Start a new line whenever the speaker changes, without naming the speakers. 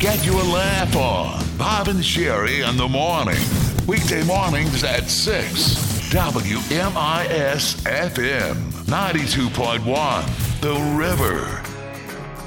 get your laugh on. Bob and Sherry in the morning. Weekday mornings at 6. WMIS FM 92.1. The River.